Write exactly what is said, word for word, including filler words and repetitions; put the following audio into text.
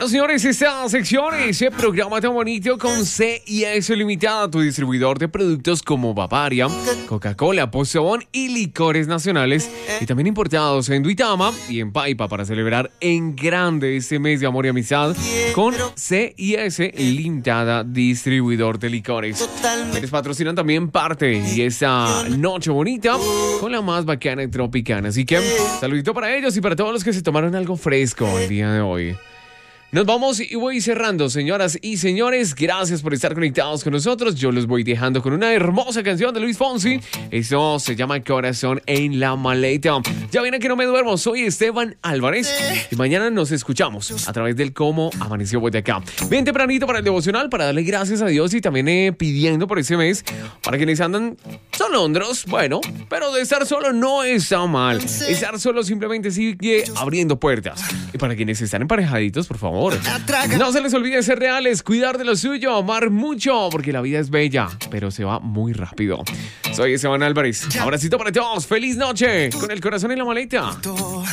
señores, esta sección, ese programa tan bonito con C y S Limitada, tu distribuidor de productos como Bavaria, Coca-Cola, Postobón y licores nacionales, y también importados en Duitama y en Paipa, para celebrar en grande este mes de amor y amistad con C y S Limitada, distribuidor de licores. Quienes patrocinan también parte y esta noche bonita con la más bacana y tropicana. Así que saludito para ellos y para todos los que se tomaron algo fresco el día de hoy. Nos vamos y voy cerrando, señoras y señores. Gracias por estar conectados con nosotros. Yo los voy dejando con una hermosa canción de Luis Fonsi. Esto se llama Corazón en la Maleta. Ya viene que no me duermo. Soy Esteban Álvarez y mañana nos escuchamos a través del Cómo Amaneció Boyacá. Bien tempranito para el devocional, para darle gracias a Dios y también eh, pidiendo por ese mes para quienes andan solondros. Bueno, pero de estar solo no está mal. Estar solo simplemente sigue abriendo puertas. Y para quienes están emparejaditos, por favor, no se les olvide ser reales, cuidar de lo suyo, amar mucho, porque la vida es bella, pero se va muy rápido. Soy Esteban Álvarez. Abracito para todos. Feliz noche con el corazón en la maleta.